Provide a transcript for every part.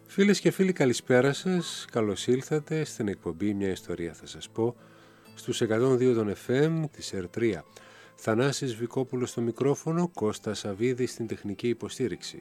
Φίλες και φίλοι, καλησπέρα σας. Καλώς ήλθατε στην εκπομπή «Μια ιστορία θα σας πω» στους 102 των FM της R3. Θανάσης Βικόπουλος στο μικρόφωνο, Κώστας Σαββίδης στην τεχνική υποστήριξη.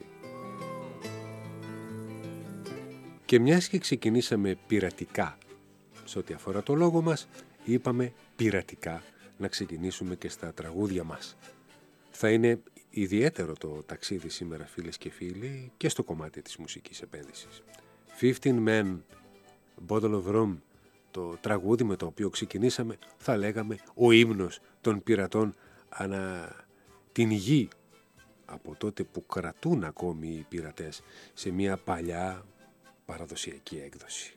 Και μιας και ξεκινήσαμε πειρατικά σε ό,τι αφορά το λόγο μας, είπαμε πειρατικά να ξεκινήσουμε και στα τραγούδια μας. Θα είναι ιδιαίτερο το ταξίδι σήμερα, φίλες και φίλοι, και στο κομμάτι της μουσικής επένδυσης. 15 Men, Bottle of Rum, το τραγούδι με το οποίο ξεκινήσαμε, θα λέγαμε ο ύμνος των πειρατών ανά την γη, από τότε που κρατούν ακόμη οι πειρατές σε μια παλιά παραδοσιακή έκδοση.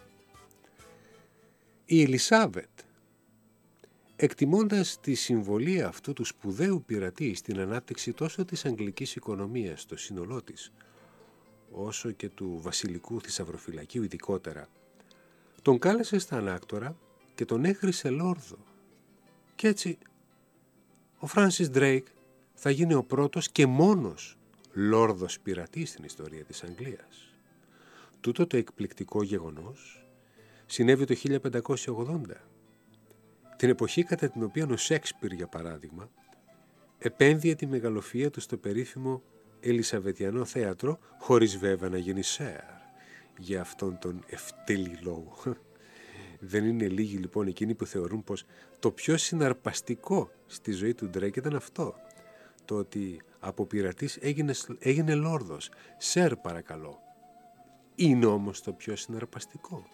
Η Ελισάβετ, εκτιμώντας τη συμβολή αυτού του σπουδαίου πειρατή στην ανάπτυξη τόσο της αγγλικής οικονομίας στο σύνολό της, όσο και του βασιλικού θησαυροφυλακίου ειδικότερα, τον κάλεσε στα ανάκτορα και τον έχρισε λόρδο. Κι έτσι, ο Φράνσις Ντρέικ θα γίνει ο πρώτος και μόνος λόρδος πειρατής στην ιστορία της Αγγλίας. Τούτο το εκπληκτικό γεγονός συνέβη το 1580, την εποχή κατά την οποία ο Σέξπιρ, για παράδειγμα, επένδυε τη μεγαλοφυΐα του στο περίφημο Ελισαβετιανό θέατρο, χωρίς βέβαια να γίνει σέρ για αυτόν τον ευτέλη λόγο. Δεν είναι λίγοι λοιπόν εκείνοι που θεωρούν πως το πιο συναρπαστικό στη ζωή του Ντρέικ ήταν αυτό, το ότι από πειρατής έγινε λόρδος. Σέρ, παρακαλώ. Είναι όμως το πιο συναρπαστικό.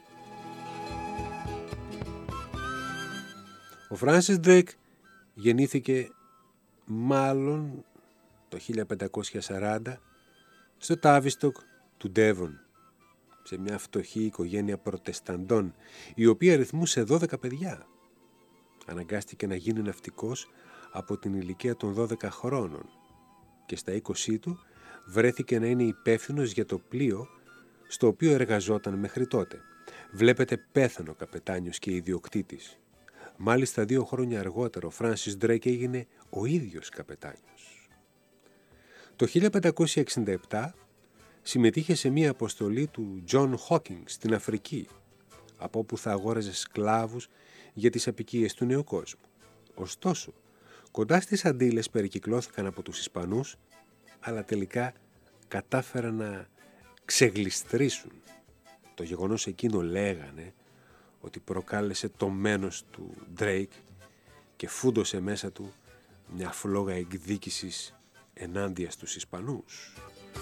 Ο Φράνσις Ντρέικ γεννήθηκε μάλλον το 1540 στο Τάβιστοκ του Ντέβον, σε μια φτωχή οικογένεια προτεσταντών, η οποία αριθμούσε 12 παιδιά. Αναγκάστηκε να γίνει ναυτικός από την ηλικία των 12 χρόνων και στα 20 του βρέθηκε να είναι υπεύθυνος για το πλοίο στο οποίο εργαζόταν μέχρι τότε. Βλέπετε, πέθανε ο καπετάνιος και ιδιοκτήτης. Μάλιστα 2 χρόνια αργότερα ο Φράνσις Ντρέικ έγινε ο ίδιος καπετάνιος. Το 1567 συμμετείχε σε μία αποστολή του Τζον Χόκινγκ στην Αφρική, από όπου θα αγόραζε σκλάβους για τις αποικίες του νέου κόσμου. Ωστόσο, κοντά στις Αντίλες περικυκλώθηκαν από τους Ισπανούς, αλλά τελικά κατάφεραν να ξεγλιστρήσουν. Το γεγονός εκείνο, λέγανε, ότι προκάλεσε το μένος του Ντρέικ και φούντωσε μέσα του μια φλόγα εκδίκησης ενάντια στους Ισπανούς.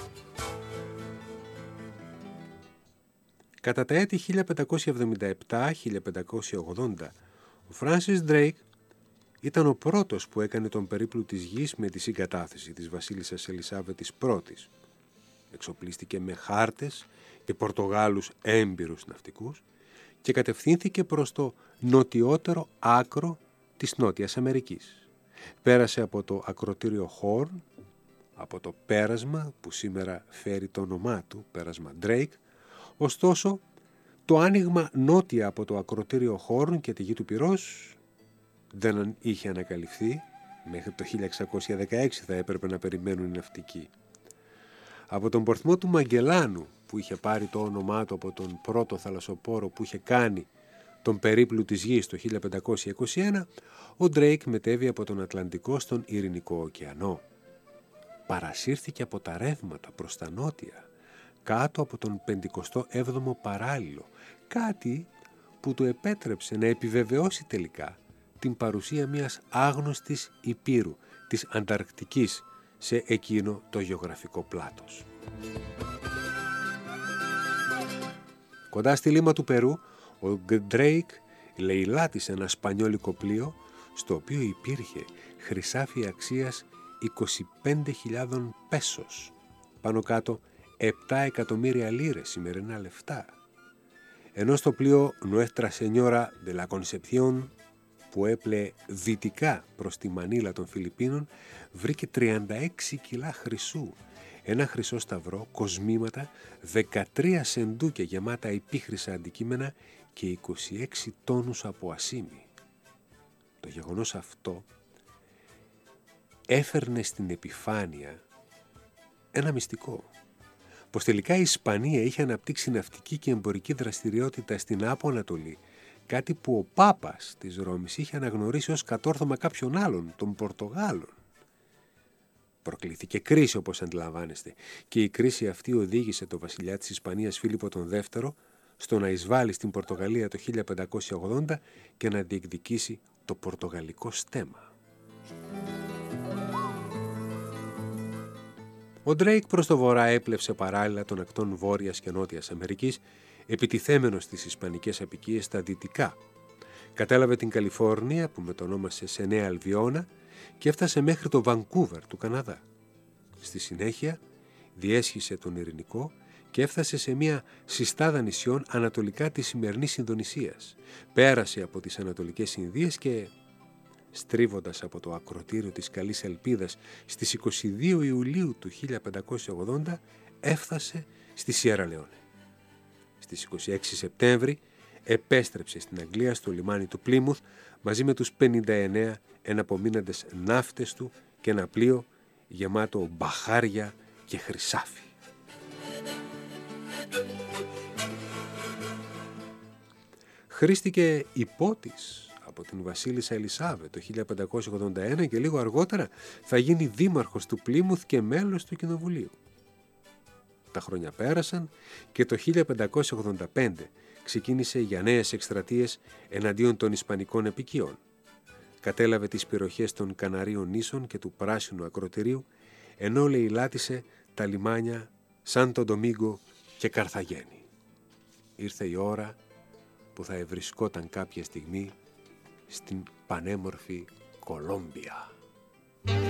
Κατά τα έτη 1577-1580, ο Φράνσις Ντρέικ ήταν ο πρώτος που έκανε τον περίπλου της γης με τη συγκατάθεση της βασίλισσας Ελισάβετης πρώτης. Εξοπλίστηκε με χάρτες και Πορτογάλους έμπειρους ναυτικούς και κατευθύνθηκε προς το νοτιότερο άκρο της Νότιας Αμερικής. Πέρασε από το ακρωτήριο Χόρν, από το πέρασμα που σήμερα φέρει το όνομά του, πέρασμα Drake. Ωστόσο, το άνοιγμα νότια από το ακρωτήριο Χόρν και τη γη του Πυρός δεν είχε ανακαλυφθεί. Μέχρι το 1616 θα έπρεπε να περιμένουν οι ναυτικοί. Από τον πορθμό του Μαγκελάνου, που είχε πάρει το όνομά του από τον πρώτο θαλασσοπόρο που είχε κάνει τον περίπλου της γης το 1521, ο Ντρέικ μετέβη από τον Ατλαντικό στον Ειρηνικό ωκεανό. Παρασύρθηκε από τα ρεύματα προς τα νότια, κάτω από τον 57ο παράλληλο, κάτι που του επέτρεψε να επιβεβαιώσει τελικά την παρουσία μιας άγνωστης υπήρου, της Ανταρκτικής, σε εκείνο το γεωγραφικό πλάτος. Κοντά στη λίμνα του Περού, ο Ντρέικ λεηλάτησε ένα σπανιόλικο πλοίο, στο οποίο υπήρχε χρυσάφι αξίας 25.000 πέσος, πάνω κάτω 7 εκατομμύρια λίρες, σημερινά λεφτά. Ενώ στο πλοίο Nuestra Señora de la Concepción, που έπλεε δυτικά προς τη Μανίλα των Φιλιππίνων, βρήκε 36 κιλά χρυσού, ένα χρυσό σταυρό, κοσμήματα, 13 σεντούκια γεμάτα επίχρυσα αντικείμενα και 26 τόνους από ασίμι. Το γεγονός αυτό έφερνε στην επιφάνεια ένα μυστικό. πως τελικά η Ισπανία είχε αναπτύξει ναυτική και εμπορική δραστηριότητα στην Άπο Ανατολή, κάτι που ο Πάπας της Ρώμης είχε αναγνωρίσει ως κατόρθωμα κάποιων άλλων, των Πορτογάλων. Προκλήθηκε κρίση, όπως αντιλαμβάνεστε, και η κρίση αυτή οδήγησε τον βασιλιά της Ισπανίας Φίλιππο τον Δεύτερο στο να εισβάλλει στην Πορτογαλία το 1580 και να διεκδικήσει το πορτογαλικό στέμμα. Ο Ντρέικ προς το βορρά έπλευσε παράλληλα των ακτών Βόρειας και Νότιας Αμερικής, επιτιθέμενος στις Ισπανικές αποικίες στα δυτικά. Κατέλαβε την Καλιφόρνια, που μετονόμασε σε Νέα Αλβιώνα, και έφτασε μέχρι το Βανκούβερ του Καναδά. Στη συνέχεια διέσχισε τον Ειρηνικό και έφτασε σε μια συστάδα νησιών ανατολικά της σημερινής Ινδονησίας. Πέρασε από τις Ανατολικές Ινδίες και, στρίβοντας από το ακρωτήριο της Καλής Ελπίδας στις 22 Ιουλίου του 1580, έφτασε στη Σιέρα Λεόνε. Στις 26 Σεπτέμβρη επέστρεψε στην Αγγλία στο λιμάνι του Πλίμουθ μαζί με τους 59 εναπομείναντες ναύτες του και ένα πλοίο γεμάτο μπαχάρια και χρυσάφι. Χρήστηκε υπότης από την βασίλισσα Ελισάβετ το 1581 και λίγο αργότερα θα γίνει δήμαρχος του Πλίμουθ και μέλος του Κοινοβουλίου. Τα χρόνια πέρασαν και το 1585 ξεκίνησε για νέες εκστρατείες εναντίον των Ισπανικών επικιών. Κατέλαβε τις περιοχές των Καναρίων νήσων και του Πράσινου Ακρωτηρίου, ενώ λαιλάτισε τα λιμάνια Σάντο Ντομίγκο και Καρθαγένη. Ήρθε η ώρα που θα ευρισκόταν κάποια στιγμή στην πανέμορφη Κολόμπια.